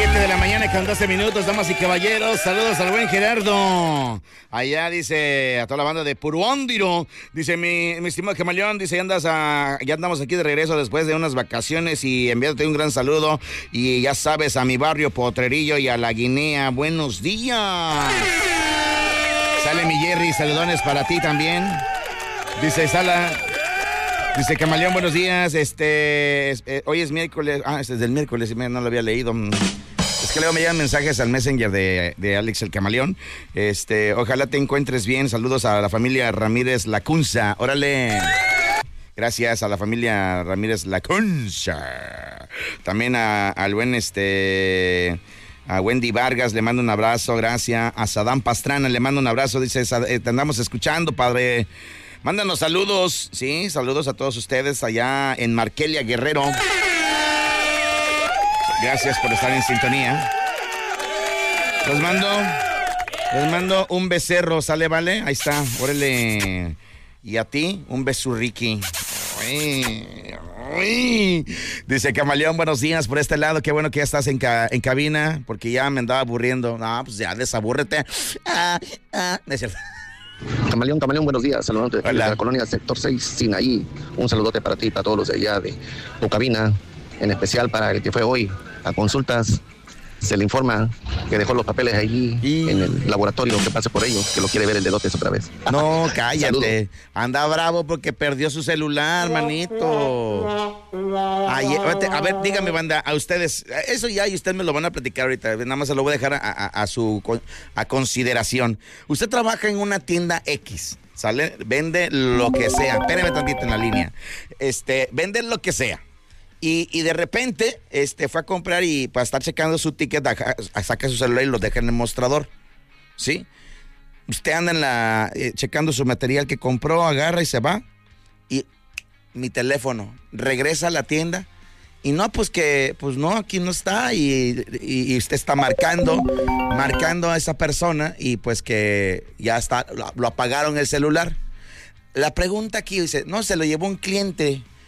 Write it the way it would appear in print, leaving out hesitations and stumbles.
7 de la mañana con 12 minutos, damas y caballeros. Saludos al buen Gerardo. Allá dice a toda la banda de Puruóndiro. Dice mi estimado Camaleón, dice ya andamos aquí de regreso después de unas vacaciones y enviándote un gran saludo. Y ya sabes, a mi barrio Potrerillo y a la Guinea, buenos días. Sale mi Jerry, saludones para ti también. Dice Dice Camaleón, buenos días. Hoy es miércoles. Este es del miércoles, no lo había leído. Es que luego me llegan mensajes al Messenger de Alex el Camaleón. Ojalá te encuentres bien. Saludos a la familia Ramírez Lacunza. Órale. Gracias a la familia Ramírez Lacunza. También al buen a Wendy Vargas le mando un abrazo, gracias. A Sadam Pastrana le mando un abrazo. Dice, te andamos escuchando, padre. Mándanos saludos, sí, saludos a todos ustedes allá en Markelia, Guerrero. Gracias por estar en sintonía. Les mando un becerro, ¿sale, vale? Ahí está, órale. Y a ti, un besurriqui. Dice Camaleón, buenos días por este lado. Qué bueno que ya estás en cabina, porque ya me andaba aburriendo. No, pues ya desabúrrete. Es cierto. Camaleón, buenos días. Saludos de la colonia Sector 6, Sinaí. Un saludote para ti y para todos los de allá de tu cabina, en especial para el que fue hoy a consultas. Se le informa que dejó los papeles allí en el laboratorio, que pase por ellos, que lo quiere ver el dedotes otra vez. No, cállate. Saludos. Anda bravo porque perdió su celular, manito. Ay, a ver, dígame, banda, a ustedes, eso ya y ustedes me lo van a platicar ahorita, nada más se lo voy a dejar a consideración. Usted trabaja en una tienda X, ¿sale? Vende lo que sea. Espéreme tantito en la línea. Vende lo que sea. Y de repente, fue a comprar y para estar checando su ticket, saca su celular y lo deja en el mostrador, ¿sí? Usted anda checando su material que compró, agarra y se va. Y mi teléfono, regresa a la tienda y no, pues no, aquí no está. Y usted está marcando a esa persona y pues que ya está, lo apagaron el celular. La pregunta aquí dice, no, se lo llevó un cliente.